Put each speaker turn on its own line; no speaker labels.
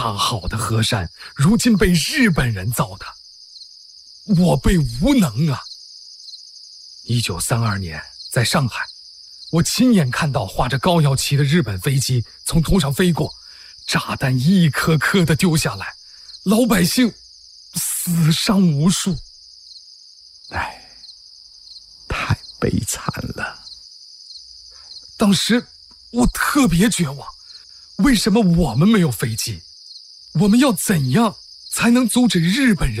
大好的河山，如今被日本人糟蹋，我辈无能啊。1932年，在上海，我亲眼看到画着高腰旗的日本飞机从头上飞过，炸弹一颗颗地丢下来，老百姓死伤无数。
哎，太悲惨了。
当时我特别绝望，为什么我们没有飞机？我们要怎样才能阻止日本人